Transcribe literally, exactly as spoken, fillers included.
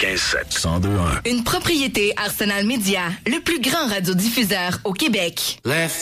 quatre-vingt-quinze sept. cent deux un. Une propriété Arsenal Média, le plus grand radiodiffuseur au Québec. Left